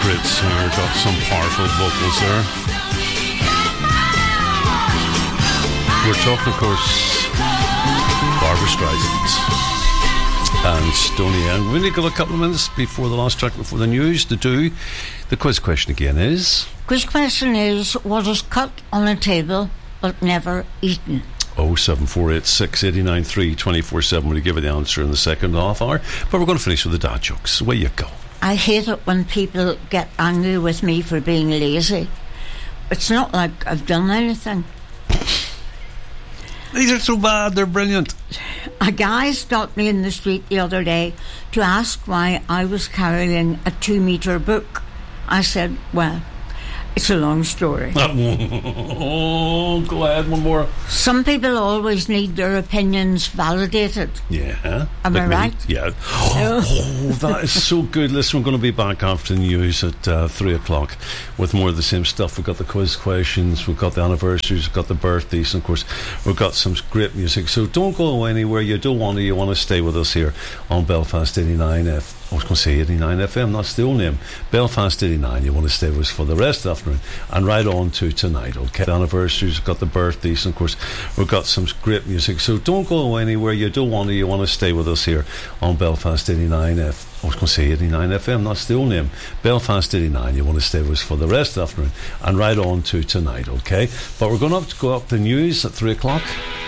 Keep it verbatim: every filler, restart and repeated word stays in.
great singer, got some powerful vocals there. We're talking, of course, Barbra Streisand and Stoney Ann. We only got a couple of minutes before the last track, before the news to do. The quiz question again is... Quiz question is, what is cut on a table but never eaten? oh seven four eight six eight nine three two four seven. We'll give you the answer in the second half hour, but we're going to finish with the dad jokes. Away you go. I hate it when people get angry with me for being lazy. It's not like I've done anything. These are so bad, they're brilliant. A guy stopped me in the street the other day to ask why I was carrying a two metre book. I said, well, it's a long story. Oh, go ahead, one more. Some people always need their opinions validated. Yeah. Am like I me. right? Yeah. Oh, that is so good. Listen, we're going to be back after the news at uh, three o'clock with more of the same stuff. We've got the quiz questions, we've got the anniversaries, we've got the birthdays, and of course, we've got some great music. So don't go anywhere. You don't want to. You want to stay with us here on Belfast eighty-nine F. I was going to say eighty-nine F M, that's the old name. Belfast eighty-nine, you want to stay with us for the rest of the afternoon and right on to tonight, okay? The anniversaries, we've got the birthdays, and of course, we've got some great music. So don't go anywhere. You don't want to. You want to stay with us here on Belfast eighty-nine F. I was going to say eighty-nine F M, that's the old name. Belfast eighty-nine, you want to stay with us for the rest of the afternoon and right on to tonight, okay? But we're going to have to go up the news at three o'clock.